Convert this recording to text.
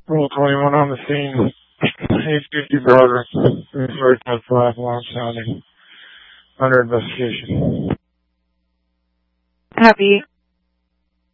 Rule 21 on the scene. 850 Broadway. Referred to 5 alarm sounding. Under investigation. Happy.